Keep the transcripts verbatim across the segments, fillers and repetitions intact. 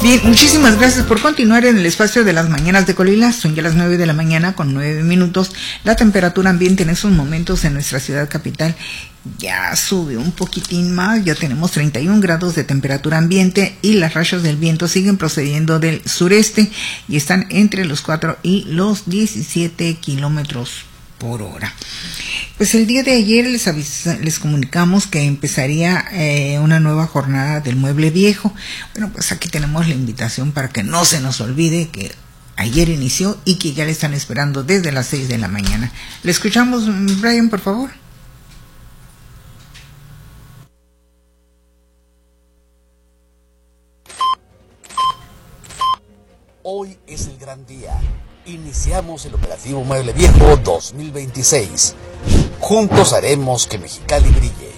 Bien, muchísimas gracias por continuar en el espacio de las mañanas de Colila. Son ya las nueve de la mañana con nueve minutos. La temperatura ambiente en estos momentos en nuestra ciudad capital ya sube un poquitín más. Ya tenemos treinta y un grados de temperatura ambiente y las rachas del viento siguen procediendo del sureste y están entre los cuatro y los diecisiete kilómetros por hora. Pues el día de ayer les avisa, les comunicamos que empezaría eh, una nueva jornada del mueble viejo. Bueno, pues aquí tenemos la invitación para que no se nos olvide que ayer inició y que ya le están esperando desde las seis de la mañana. Le escuchamos, Brian, por favor. Hoy es el gran día. Iniciamos el operativo Mueble Viejo dos mil veintiséis. Juntos haremos que Mexicali brille.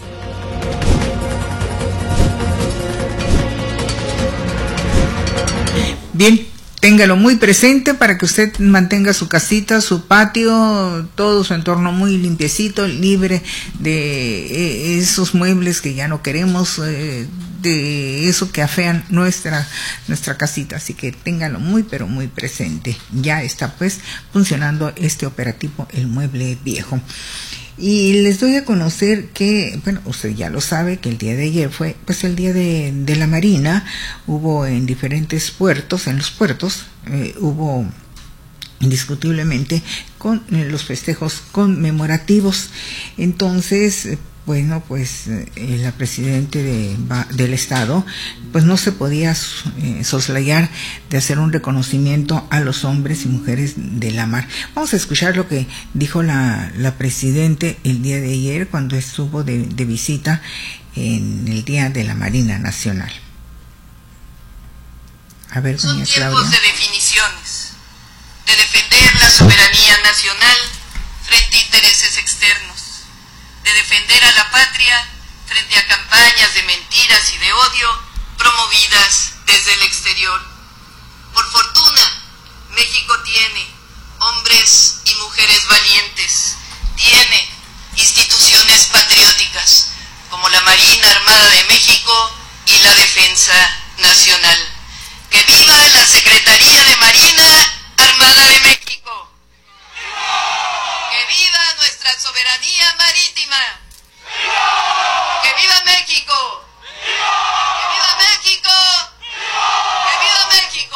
Bien, téngalo muy presente para que usted mantenga su casita, su patio, todo su entorno muy limpiecito, libre de eh, esos muebles que ya no queremos, eh, de eso que afean nuestra nuestra casita. Así que téngalo muy pero muy presente. Ya está pues funcionando este operativo El Mueble Viejo. Y les doy a conocer que, bueno, usted ya lo sabe, que el día de ayer fue pues el día de, de la Marina. Hubo en diferentes puertos, en los puertos, eh, hubo indiscutiblemente con eh, los festejos conmemorativos. Entonces, eh, bueno, pues eh, la presidente de, del estado pues no se podía eh, soslayar de hacer un reconocimiento a los hombres y mujeres de la mar. Vamos a escuchar lo que dijo la, la presidente el día de ayer cuando estuvo de, de visita en el Día de la Marina Nacional. A ver, Son doña tiempos Claudia. de definiciones, de defender la soberanía nacional frente a intereses externos, de defender a la patria frente a campañas de mentiras y de odio promovidas desde el exterior. Por fortuna, México tiene hombres y mujeres valientes, tiene instituciones patrióticas como la Marina Armada de México y la Defensa Nacional. ¡Que viva la Secretaría de Marina Armada de México! ¡Que viva nuestra soberanía marítima! ¡Que viva México! ¡Que viva México! ¡Que viva México!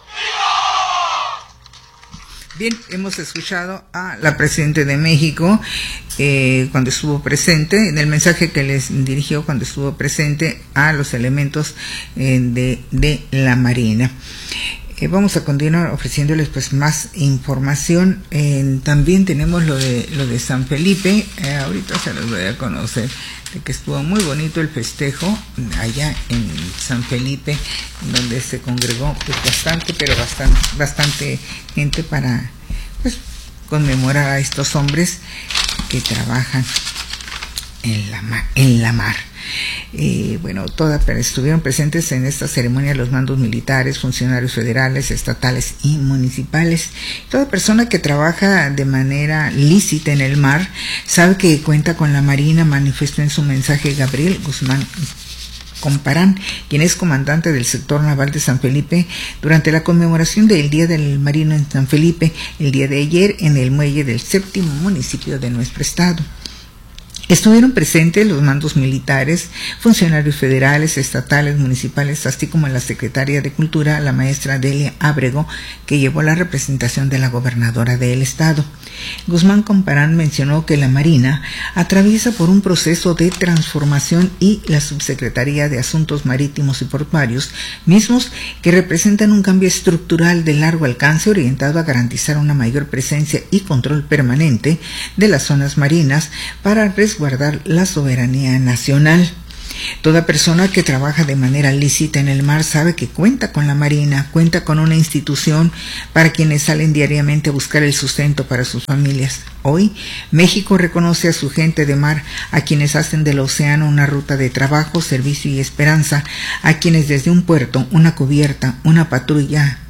Bien, hemos escuchado a la presidenta de México eh, cuando estuvo presente, en el mensaje que les dirigió cuando estuvo presente a los elementos eh, de, de la Marina. Eh, vamos a continuar ofreciéndoles pues más información. Eh, también tenemos lo de lo de San Felipe. Eh, ahorita se los voy a conocer, de que estuvo muy bonito el festejo allá en San Felipe, donde se congregó pues bastante, pero bastante, bastante gente para pues conmemorar a estos hombres que trabajan en la mar, en la mar. Eh, bueno, todas estuvieron presentes en esta ceremonia los mandos militares, funcionarios federales, estatales y municipales. Toda persona que trabaja de manera lícita en el mar sabe que cuenta con la Marina, manifestó en su mensaje Gabriel Guzmán Comparán, quien es comandante del sector naval de San Felipe, durante la conmemoración del Día del Marino en San Felipe, el día de ayer en el muelle del séptimo municipio de nuestro estado. Estuvieron presentes los mandos militares, funcionarios federales, estatales, municipales, así como la secretaria de Cultura, la maestra Delia Ábrego, que llevó la representación de la gobernadora del estado. Guzmán Comparán mencionó que la Marina atraviesa por un proceso de transformación y la Subsecretaría de Asuntos Marítimos y Portuarios, mismos que representan un cambio estructural de largo alcance orientado a garantizar una mayor presencia y control permanente de las zonas marinas para resguardar la soberanía nacional. Toda persona que trabaja de manera lícita en el mar sabe que cuenta con la Marina, cuenta con una institución para quienes salen diariamente a buscar el sustento para sus familias. Hoy, México reconoce a su gente de mar, a quienes hacen del océano una ruta de trabajo, servicio y esperanza, a quienes desde un puerto, una cubierta, una patrulla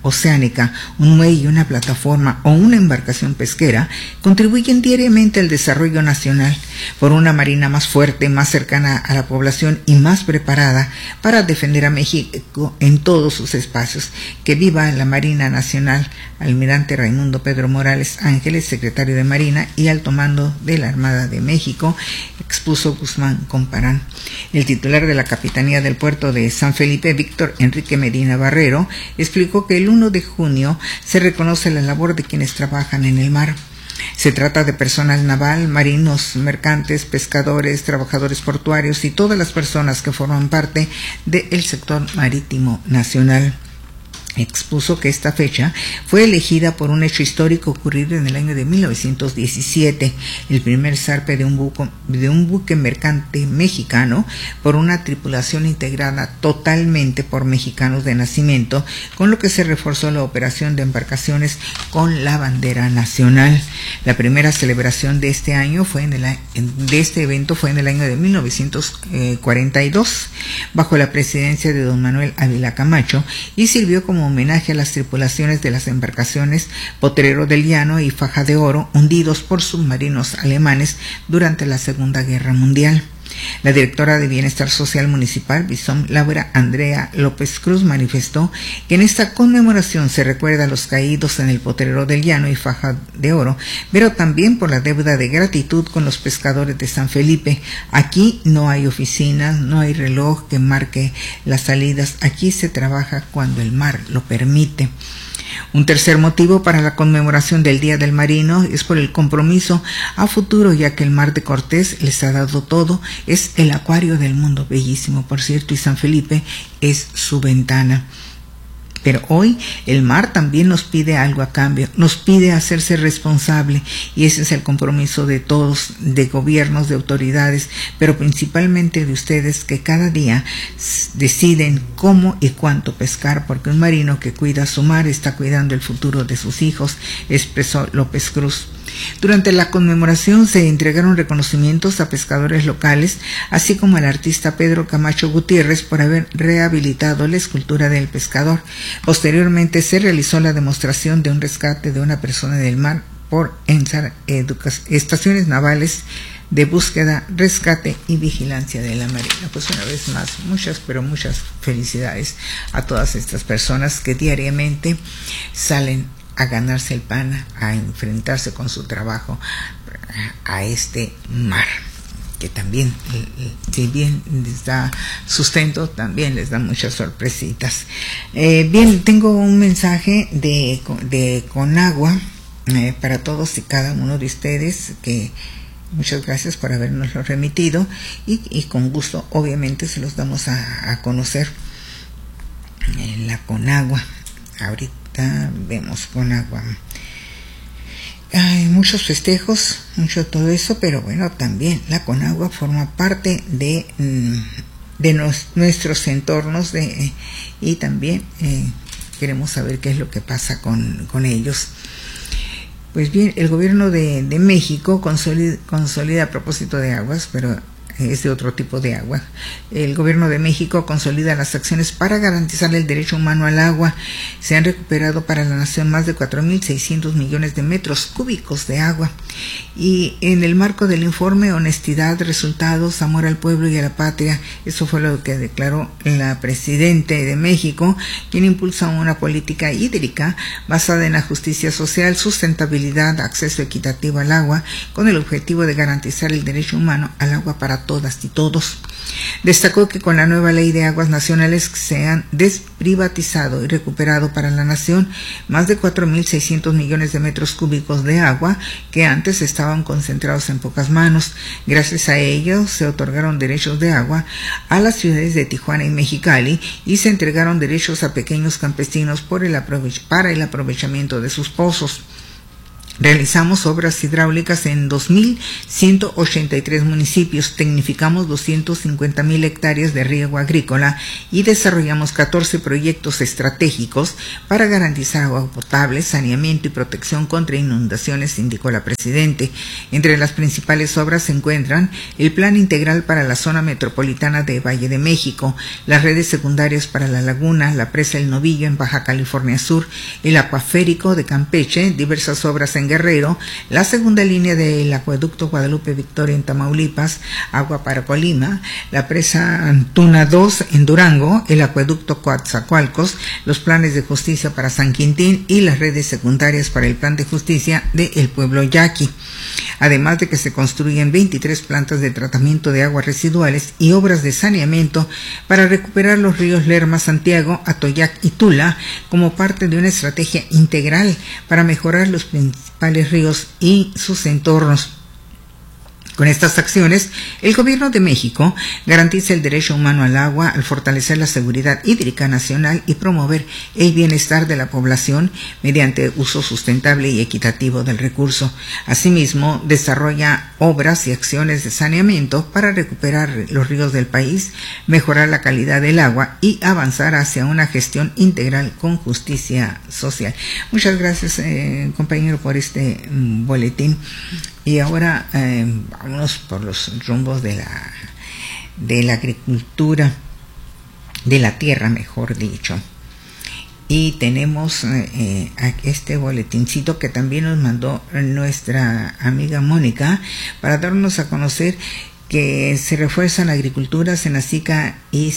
oceánica, un muelle, una plataforma o una embarcación pesquera contribuyen diariamente al desarrollo nacional. Por una marina más fuerte, más cercana a la población y más preparada para defender a México en todos sus espacios. Que viva la Marina Nacional. Almirante Raimundo Pedro Morales Ángeles, secretario de Marina y alto mando de la Armada de México, expuso Guzmán Comparán. El titular de la Capitanía del Puerto de San Felipe, Víctor Enrique Medina Barrero, explicó que el uno de junio se reconoce la labor de quienes trabajan en el mar. Se trata de personal naval, marinos, mercantes, pescadores, trabajadores portuarios y todas las personas que forman parte del sector marítimo nacional. Expuso que esta fecha fue elegida por un hecho histórico ocurrido en el año de mil novecientos diecisiete, el primer zarpe de un buque, de un buque mercante mexicano por una tripulación integrada totalmente por mexicanos de nacimiento, con lo que se reforzó la operación de embarcaciones con la bandera nacional. La primera celebración de este año fue en el de este evento fue en el año de mil novecientos cuarenta y dos, bajo la presidencia de don Manuel Ávila Camacho, y sirvió como homenaje a las tripulaciones de las embarcaciones Potrero del Llano y Faja de Oro, hundidos por submarinos alemanes durante la Segunda Guerra Mundial. La directora de Bienestar Social Municipal, Bison Laura Andrea López Cruz, manifestó que en esta conmemoración se recuerda a los caídos en el Potrero del Llano y Faja de Oro, pero también por la deuda de gratitud con los pescadores de San Felipe. Aquí no hay oficinas, no hay reloj que marque las salidas, aquí se trabaja cuando el mar lo permite. Un tercer motivo para la conmemoración del Día del Marino es por el compromiso a futuro, ya que el Mar de Cortés les ha dado todo, es el acuario del mundo, bellísimo por cierto, y San Felipe es su ventana. Pero hoy el mar también nos pide algo a cambio, nos pide hacerse responsable, y ese es el compromiso de todos, de gobiernos, de autoridades, pero principalmente de ustedes, que cada día deciden cómo y cuánto pescar, porque un marino que cuida su mar está cuidando el futuro de sus hijos, expresó López Cruz. Durante la conmemoración se entregaron reconocimientos a pescadores locales, así como al artista Pedro Camacho Gutiérrez por haber rehabilitado la escultura del pescador. Posteriormente se realizó la demostración de un rescate de una persona del mar por estaciones navales de búsqueda, rescate y vigilancia de la Marina. Pues una vez más, muchas, pero muchas felicidades a todas estas personas que diariamente salen a ganarse el pan, a enfrentarse con su trabajo a este mar, que también, si bien les da sustento, también les da muchas sorpresitas. Eh, bien, tengo un mensaje de, de Conagua eh, para todos y cada uno de ustedes, que muchas gracias por habernoslo remitido, y, y con gusto obviamente se los damos a, a conocer. Eh, la Conagua, ahorita vemos Conagua. Hay muchos festejos, mucho todo eso, pero bueno, también la Conagua forma parte de, de nos, nuestros entornos de, y también eh, queremos saber qué es lo que pasa con, con ellos. Pues bien, el gobierno de, de México consolida, consolida a propósito de aguas, pero es de otro tipo de agua. El gobierno de México consolida las acciones para garantizar el derecho humano al agua. Se han recuperado para la nación más de cuatro mil seiscientos millones de metros cúbicos de agua. Y en el marco del informe Honestidad, Resultados, Amor al Pueblo y a la Patria, eso fue lo que declaró la presidenta de México, quien impulsa una política hídrica basada en la justicia social, sustentabilidad, acceso equitativo al agua, con el objetivo de garantizar el derecho humano al agua para todas y todos. Destacó que con la nueva ley de aguas nacionales se han desprivatizado y recuperado para la nación más de cuatro mil seiscientos millones de metros cúbicos de agua que antes estaban concentrados en pocas manos. Gracias a ello se otorgaron derechos de agua a las ciudades de Tijuana y Mexicali, y se entregaron derechos a pequeños campesinos por el aprovech- para el aprovechamiento de sus pozos. Realizamos obras hidráulicas en dos mil ciento ochenta y tres municipios, tecnificamos doscientas cincuenta mil hectáreas de riego agrícola y desarrollamos catorce proyectos estratégicos para garantizar agua potable, saneamiento y protección contra inundaciones, indicó la Presidente. Entre las principales obras se encuentran el Plan Integral para la Zona Metropolitana de Valle de México, las redes secundarias para la Laguna, la Presa El Novillo en Baja California Sur, el Acuaférico de Campeche, diversas obras en Guerrero, la segunda línea del acueducto Guadalupe Victoria en Tamaulipas, agua para Colima, la presa Tuna dos en Durango, el acueducto Coatzacoalcos, los planes de justicia para San Quintín y las redes secundarias para el plan de justicia de El Pueblo Yaqui. Además de que se construyen veintitrés plantas de tratamiento de aguas residuales y obras de saneamiento para recuperar los ríos Lerma, Santiago, Atoyac y Tula como parte de una estrategia integral para mejorar los principales ríos y sus entornos. Con estas acciones, el Gobierno de México garantiza el derecho humano al agua al fortalecer la seguridad hídrica nacional y promover el bienestar de la población mediante uso sustentable y equitativo del recurso. Asimismo, desarrolla obras y acciones de saneamiento para recuperar los ríos del país, mejorar la calidad del agua y avanzar hacia una gestión integral con justicia social. Muchas gracias, eh, compañero, por este mm, boletín. Y ahora eh, vámonos por los rumbos de la de la agricultura, de la tierra, mejor dicho. Y tenemos eh, este boletincito que también nos mandó nuestra amiga Mónica para darnos a conocer que se refuerzan la agricultura, Senacica y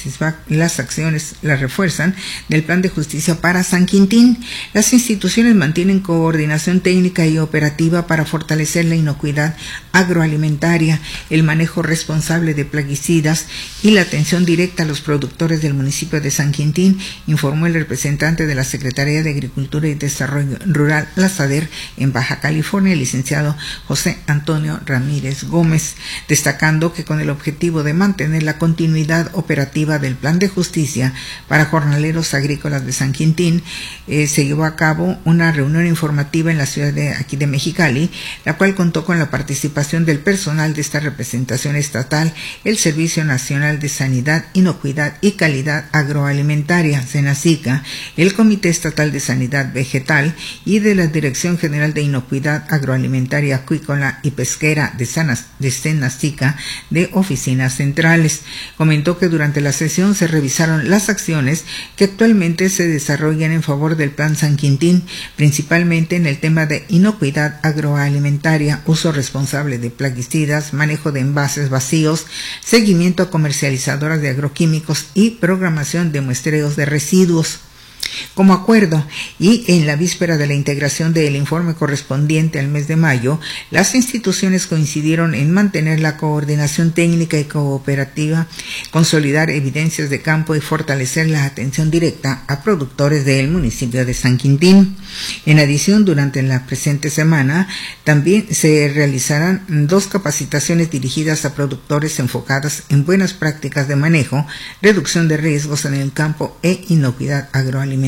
las acciones las refuerzan del Plan de Justicia para San Quintín. Las instituciones mantienen coordinación técnica y operativa para fortalecer la inocuidad agroalimentaria, el manejo responsable de plaguicidas y la atención directa a los productores del municipio de San Quintín, informó el representante de la Secretaría de Agricultura y Desarrollo Rural, la SADER, en Baja California, el licenciado José Antonio Ramírez Gómez, destacando que con el objetivo de mantener la continuidad operativa del Plan de Justicia para jornaleros agrícolas de San Quintín, eh, se llevó a cabo una reunión informativa en la ciudad de aquí de Mexicali, la cual contó con la participación del personal de esta representación estatal, el Servicio Nacional de Sanidad, Inocuidad y Calidad Agroalimentaria, Senacica, el Comité Estatal de Sanidad Vegetal y de la Dirección General de Inocuidad Agroalimentaria, Acuícola y Pesquera de, Sanas, de Senacica, de oficinas centrales. Comentó que durante la sesión se revisaron las acciones que actualmente se desarrollan en favor del Plan San Quintín, principalmente en el tema de inocuidad agroalimentaria, uso responsable de plaguicidas, manejo de envases vacíos, seguimiento a comercializadoras de agroquímicos y programación de muestreos de residuos. Como acuerdo y en la víspera de la integración del informe correspondiente al mes de mayo, las instituciones coincidieron en mantener la coordinación técnica y cooperativa, consolidar evidencias de campo y fortalecer la atención directa a productores del municipio de San Quintín. En adición, durante la presente semana también se realizarán dos capacitaciones dirigidas a productores enfocadas en buenas prácticas de manejo, reducción de riesgos en el campo e inocuidad agroalimentaria.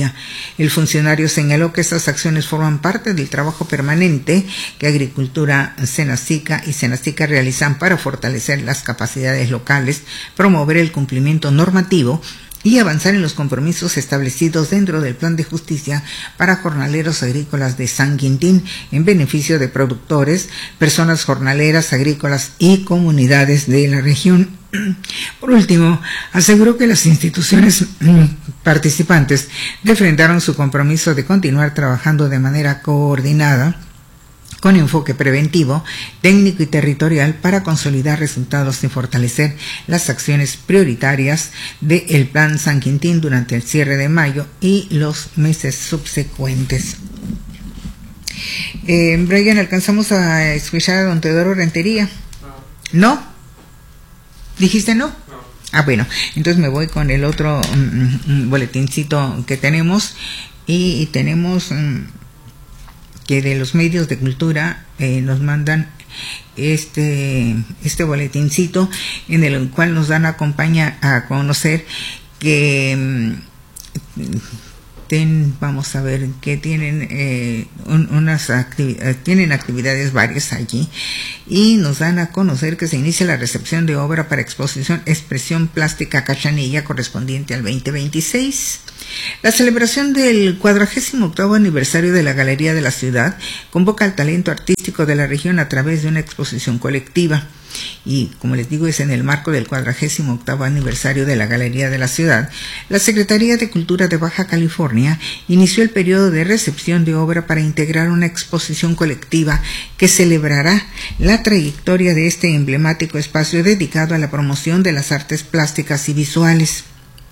El funcionario señaló que estas acciones forman parte del trabajo permanente que Agricultura, Senacica y Senacica realizan para fortalecer las capacidades locales, promover el cumplimiento normativo y avanzar en los compromisos establecidos dentro del Plan de Justicia para jornaleros agrícolas de San Quintín en beneficio de productores, personas jornaleras agrícolas y comunidades de la región. Por último, aseguró que las instituciones participantes refrendaron su compromiso de continuar trabajando de manera coordinada, con enfoque preventivo, técnico y territorial para consolidar resultados y fortalecer las acciones prioritarias del Plan San Quintín durante el cierre de mayo y los meses subsecuentes. Eh, Brian, ¿alcanzamos a escuchar a don Teodoro Rentería? ¿No? ¿Dijiste no? Ah, bueno, entonces me voy con el otro um, boletincito que tenemos y, y tenemos um, que de los medios de cultura eh, nos mandan este este boletincito en el cual nos dan a, acompaña, a conocer que um, asisten, vamos a ver que tienen eh, un, unas actividades, tienen actividades varias allí, y nos dan a conocer que se inicia la recepción de obra para exposición Expresión Plástica Cachanilla correspondiente al veinte veintiséis. La celebración del cuadragésimo octavo aniversario de la Galería de la Ciudad convoca al talento artístico de la región a través de una exposición colectiva. Y como les digo, es en el marco del cuadragésimo octavo aniversario de la Galería de la Ciudad. La Secretaría de Cultura de Baja California inició el periodo de recepción de obra para integrar una exposición colectiva que celebrará la trayectoria de este emblemático espacio dedicado a la promoción de las artes plásticas y visuales.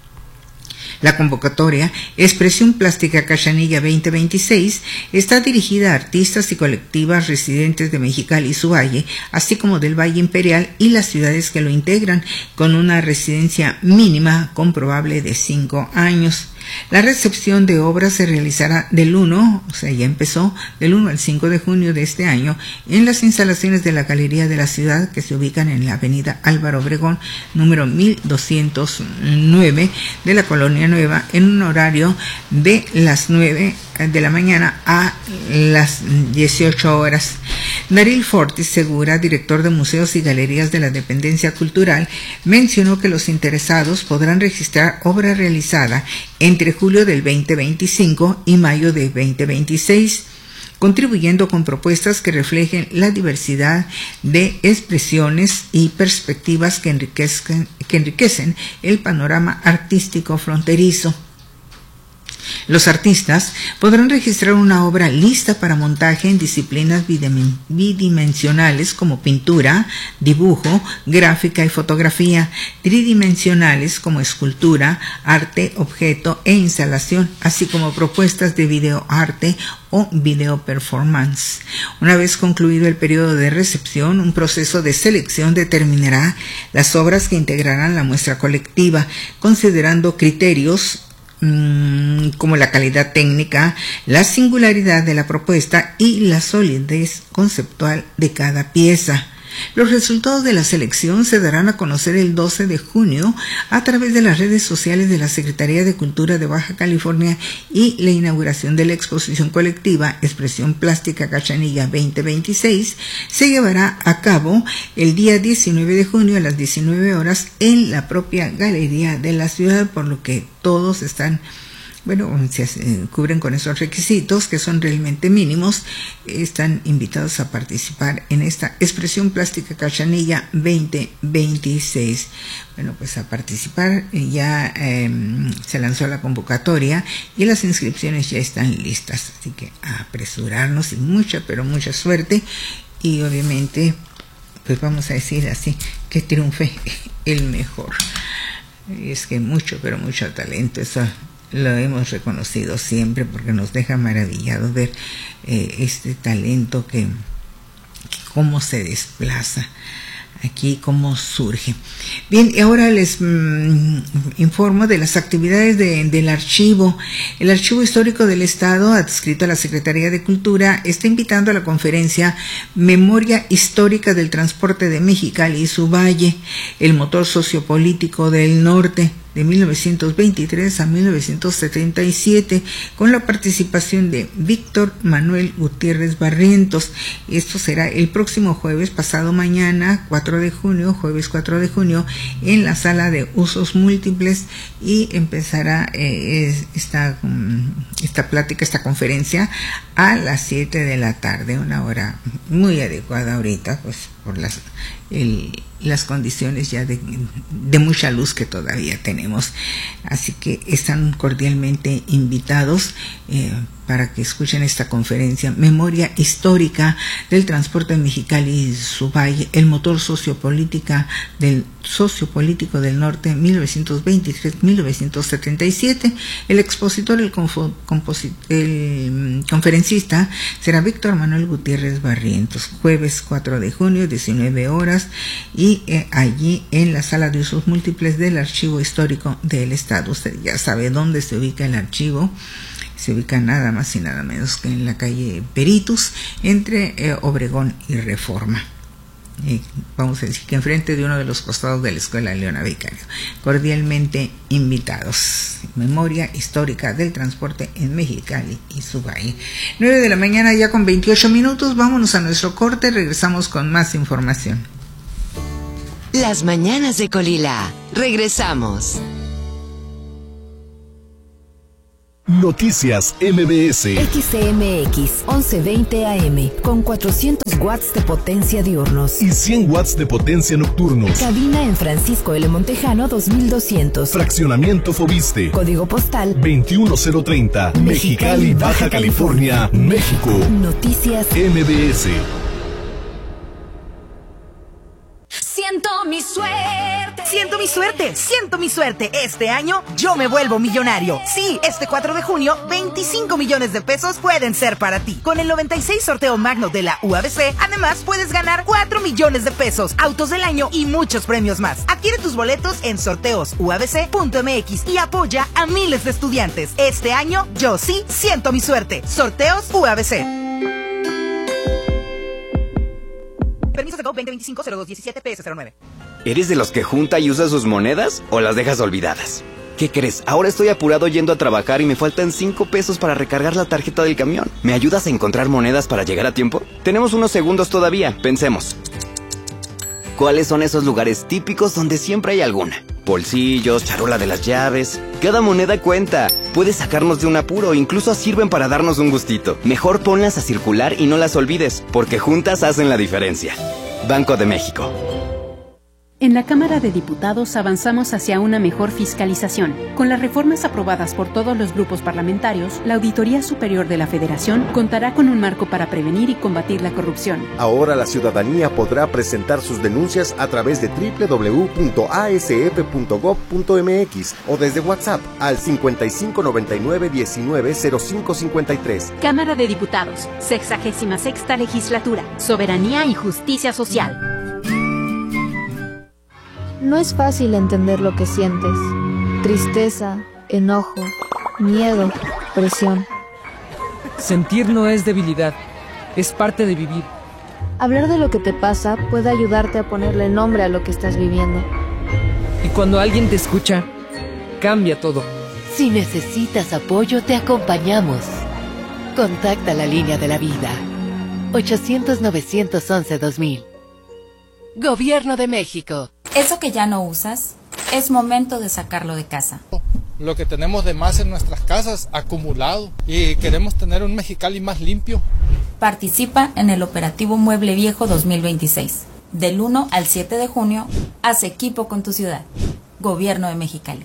La convocatoria Expresión Plástica Cachanilla veinte veintiséis está dirigida a artistas y colectivas residentes de Mexicali y su valle, así como del Valle Imperial y las ciudades que lo integran, con una residencia mínima comprobable de cinco años. La recepción de obras se realizará del uno, o sea, ya empezó, del uno al cinco de junio de este año en las instalaciones de la Galería de la Ciudad, que se ubican en la avenida Álvaro Obregón, número mil doscientos nueve de la Colonia Nueva, en un horario de las nueve de la mañana a las dieciocho horas. Daryl Fortis Segura, director de Museos y Galerías de la Dependencia Cultural, mencionó que los interesados podrán registrar obra realizada entre julio del veinte veinticinco y mayo del veinte veintiséis, contribuyendo con propuestas que reflejen la diversidad de expresiones y perspectivas que enriquecen, que enriquecen el panorama artístico fronterizo. Los artistas podrán registrar una obra lista para montaje en disciplinas bidimensionales como pintura, dibujo, gráfica y fotografía, tridimensionales como escultura, arte, objeto e instalación, así como propuestas de videoarte o video performance. Una vez concluido el periodo de recepción, un proceso de selección determinará las obras que integrarán la muestra colectiva, considerando criterios como la calidad técnica, la singularidad de la propuesta y la solidez conceptual de cada pieza. Los resultados de la selección se darán a conocer el doce de junio a través de las redes sociales de la Secretaría de Cultura de Baja California, y la inauguración de la exposición colectiva Expresión Plástica Cachanilla veinte veintiséis se llevará a cabo el día diecinueve de junio a las diecinueve horas en la propia Galería de la Ciudad, por lo que todos están, bueno, se eh, cubren con esos requisitos que son realmente mínimos, están invitados a participar en esta Expresión Plástica Cachanilla veinte veintiséis. Bueno, pues a participar, ya eh, se lanzó la convocatoria y las inscripciones ya están listas, así que a apresurarnos y mucha, pero mucha suerte, y obviamente, pues vamos a decir así, que triunfe el mejor. Es que mucho, pero mucho talento, eso lo hemos reconocido siempre, porque nos deja maravillados ver eh, este talento que, que cómo se desplaza aquí, cómo surge. Bien, y ahora les mmm, informo de las actividades de, del archivo. El Archivo Histórico del Estado, adscrito a la Secretaría de Cultura, está invitando a la conferencia Memoria Histórica del Transporte de Mexicali y su Valle, el motor sociopolítico del norte, de mil novecientos veintitrés a mil novecientos setenta y siete, con la participación de Víctor Manuel Gutiérrez Barrientos. Esto será el próximo jueves, pasado mañana, cuatro de junio, jueves cuatro de junio, en la sala de usos múltiples, y empezará eh, esta, esta plática, esta conferencia a las siete de la tarde, una hora muy adecuada ahorita, pues por las el, las condiciones ya de, de mucha luz que todavía tenemos. Así que están cordialmente invitados eh, para que escuchen esta conferencia, Memoria Histórica del Transporte en Mexicali y su Valle, el motor sociopolítica del sociopolítico del norte, mil novecientos veintitrés a mil novecientos setenta y siete. El expositor, el, confo, composit, el conferencista será Víctor Manuel Gutiérrez Barrientos, jueves cuatro de junio, diecinueve horas, y eh, allí en la sala de usos múltiples del Archivo Histórico del Estado. Usted ya sabe dónde se ubica el archivo. Se ubica nada más y nada menos que en la calle Peritus, entre eh, Obregón y Reforma. eh, vamos a decir que enfrente de uno de los costados de la Escuela Leona Vicario. Cordialmente invitados. Memoria histórica del transporte en Mexicali y su valle. nueve de la mañana ya con veintiocho minutos, vámonos a nuestro corte, regresamos con más información. Las mañanas de Colila, regresamos. Noticias M B S. X C M X once veinte A M con cuatrocientos watts de potencia diurnos y cien watts de potencia nocturnos. Cabina en Francisco L. Montejano dos mil doscientos. Fraccionamiento Fobiste. Código postal veintiuno cero treinta. Mexicali, Baja California, México. Noticias M B S. Siento mi suerte. Siento mi suerte. Siento mi suerte. Este año yo me vuelvo millonario. Sí, este cuatro de junio, veinticinco millones de pesos pueden ser para ti. Con el noventa y seis sorteo magno de la U A B C, además puedes ganar cuatro millones de pesos, autos del año y muchos premios más. Adquiere tus boletos en sorteos u a b c punto m x y apoya a miles de estudiantes. Este año yo sí siento mi suerte. Sorteos U A B C. Permiso de Go veinte veinticinco cero dos diecisiete P S cero nueve. ¿Eres de los que junta y usa sus monedas o las dejas olvidadas? ¿Qué crees? Ahora estoy apurado yendo a trabajar y me faltan cinco pesos para recargar la tarjeta del camión. ¿Me ayudas a encontrar monedas para llegar a tiempo? Tenemos unos segundos todavía, pensemos. ¿Cuáles son esos lugares típicos donde siempre hay alguna? Bolsillos, charola de las llaves. Cada moneda cuenta. Puede sacarnos de un apuro, incluso sirven para darnos un gustito. Mejor ponlas a circular y no las olvides, porque juntas hacen la diferencia. Banco de México. En la Cámara de Diputados avanzamos hacia una mejor fiscalización. Con las reformas aprobadas por todos los grupos parlamentarios, la Auditoría Superior de la Federación contará con un marco para prevenir y combatir la corrupción. Ahora la ciudadanía podrá presentar sus denuncias a través de doble u doble u doble u punto a s f punto gob punto m x o desde WhatsApp al cincuenta y cinco noventa y nueve diecinueve cero cinco cincuenta y tres. Cámara de Diputados, sexagésima sexta Legislatura, Soberanía y Justicia Social. No es fácil entender lo que sientes. Tristeza, enojo, miedo, presión. Sentir no es debilidad, es parte de vivir. Hablar de lo que te pasa puede ayudarte a ponerle nombre a lo que estás viviendo. Y cuando alguien te escucha, cambia todo. Si necesitas apoyo, te acompañamos. Contacta la línea de la vida. ochocientos novecientos once dos mil. Gobierno de México. Eso que ya no usas, es momento de sacarlo de casa. Lo que tenemos de más en nuestras casas, acumulado, y queremos tener un Mexicali más limpio. Participa en el Operativo Mueble Viejo dos mil veintiséis. Del uno al siete de junio, haz equipo con tu ciudad. Gobierno de Mexicali.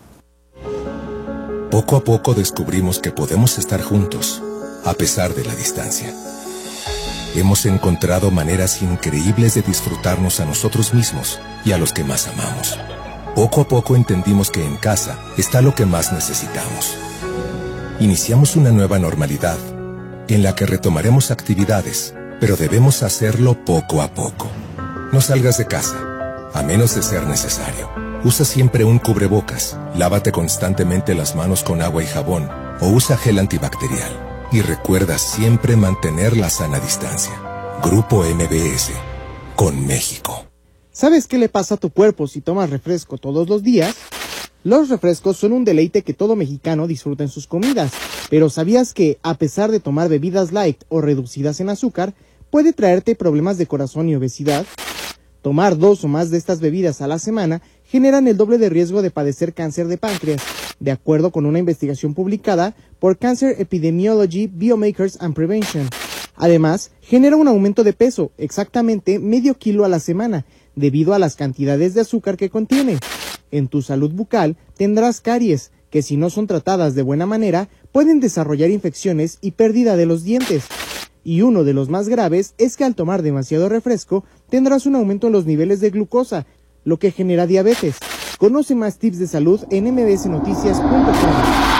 Poco a poco descubrimos que podemos estar juntos, a pesar de la distancia. Hemos encontrado maneras increíbles de disfrutarnos a nosotros mismos y a los que más amamos. Poco a poco entendimos que en casa está lo que más necesitamos. Iniciamos una nueva normalidad, en la que retomaremos actividades, pero debemos hacerlo poco a poco. No salgas de casa, a menos de ser necesario. Usa siempre un cubrebocas, lávate constantemente las manos con agua y jabón, o usa gel antibacterial. Y recuerda siempre mantener la sana distancia. Grupo M B S, con México. ¿Sabes qué le pasa a tu cuerpo si tomas refresco todos los días? Los refrescos son un deleite que todo mexicano disfruta en sus comidas. Pero ¿sabías que, a pesar de tomar bebidas light o reducidas en azúcar, puede traerte problemas de corazón y obesidad? Tomar dos o más de estas bebidas a la semana generan el doble de riesgo de padecer cáncer de páncreas, de acuerdo con una investigación publicada por Cancer Epidemiology, Biomarkers and Prevention. Además, genera un aumento de peso, exactamente medio kilo a la semana, debido a las cantidades de azúcar que contiene. En tu salud bucal tendrás caries, que si no son tratadas de buena manera, pueden desarrollar infecciones y pérdida de los dientes. Y uno de los más graves es que al tomar demasiado refresco, tendrás un aumento en los niveles de glucosa, lo que genera diabetes. Conoce más tips de salud en m b s noticias punto com.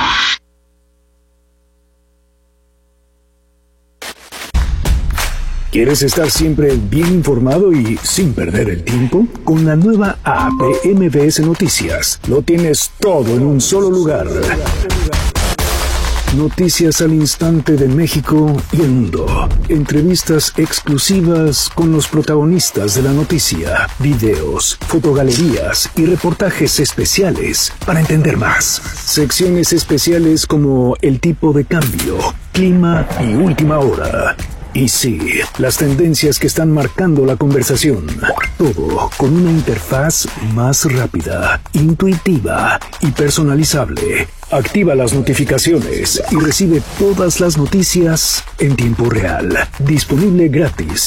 ¿Quieres estar siempre bien informado y sin perder el tiempo? Con la nueva app de M B S Noticias, lo tienes todo en un solo lugar. Noticias al instante de México y el mundo. Entrevistas exclusivas con los protagonistas de la noticia. Videos, fotogalerías y reportajes especiales para entender más. Secciones especiales como el tipo de cambio, clima y última hora. Y sí, las tendencias que están marcando la conversación. Todo con una interfaz más rápida, intuitiva y personalizable. Activa las notificaciones y recibe todas las noticias en tiempo real. Disponible gratis